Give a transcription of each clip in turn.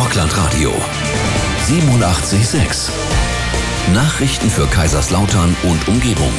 Rockland Radio 87,6. Nachrichten für Kaiserslautern und Umgebung.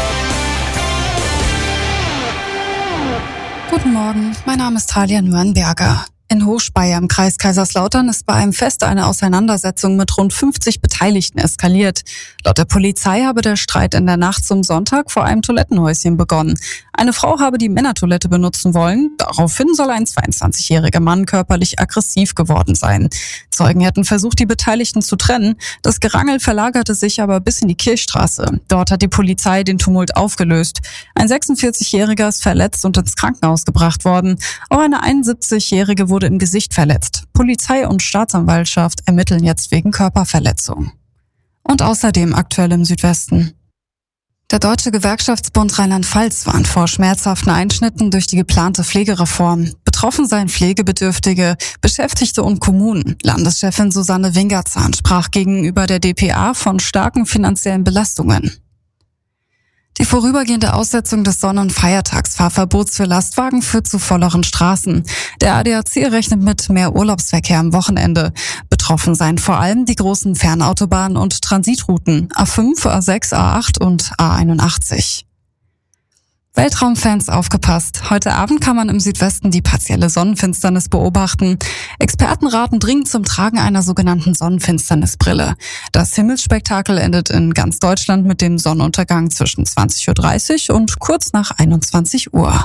Guten Morgen, mein Name ist Talia Nürnberger. In Hochspeyer im Kreis Kaiserslautern ist bei einem Fest eine Auseinandersetzung mit rund 50 Beteiligten eskaliert. Laut der Polizei habe der Streit in der Nacht zum Sonntag vor einem Toilettenhäuschen begonnen. Eine Frau habe die Männertoilette benutzen wollen. Daraufhin soll ein 22-jähriger Mann körperlich aggressiv geworden sein. Zeugen hätten versucht, die Beteiligten zu trennen. Das Gerangel verlagerte sich aber bis in die Kirchstraße. Dort hat die Polizei den Tumult aufgelöst. Ein 46-jähriger ist verletzt und ins Krankenhaus gebracht worden. Auch eine 71-jährige wurde im Gesicht verletzt. Polizei und Staatsanwaltschaft ermitteln jetzt wegen Körperverletzung. Und außerdem aktuell im Südwesten. Der Deutsche Gewerkschaftsbund Rheinland-Pfalz warnt vor schmerzhaften Einschnitten durch die geplante Pflegereform. Betroffen seien Pflegebedürftige, Beschäftigte und Kommunen. Landeschefin Susanne Wingerzahn sprach gegenüber der dpa von starken finanziellen Belastungen. Die vorübergehende Aussetzung des Sonn- und Feiertagsfahrverbots für Lastwagen führt zu volleren Straßen. Der ADAC rechnet mit mehr Urlaubsverkehr am Wochenende. Betroffen seien vor allem die großen Fernautobahnen und Transitrouten A5, A6, A8 und A81. Weltraumfans aufgepasst. Heute Abend kann man im Südwesten die partielle Sonnenfinsternis beobachten. Experten raten dringend zum Tragen einer sogenannten Sonnenfinsternisbrille. Das Himmelsspektakel endet in ganz Deutschland mit dem Sonnenuntergang zwischen 20:30 Uhr und kurz nach 21 Uhr.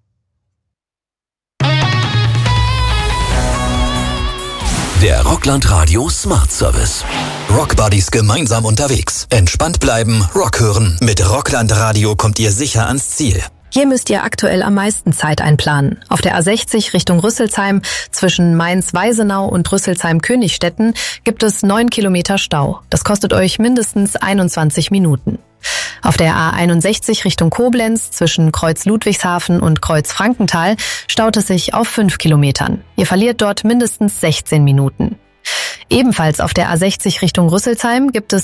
Der Rockland Radio Smart Service. Rockbuddies gemeinsam unterwegs. Entspannt bleiben, Rock hören. Mit Rockland Radio kommt ihr sicher ans Ziel. Hier müsst ihr aktuell am meisten Zeit einplanen. Auf der A60 Richtung Rüsselsheim zwischen Mainz-Weisenau und Rüsselsheim-Königstetten gibt es 9 Kilometer Stau. Das kostet euch mindestens 21 Minuten. Auf der A61 Richtung Koblenz zwischen Kreuz Ludwigshafen und Kreuz Frankenthal staut es sich auf 5 Kilometern. Ihr verliert dort mindestens 16 Minuten. Ebenfalls auf der A60 Richtung Rüsselsheim gibt es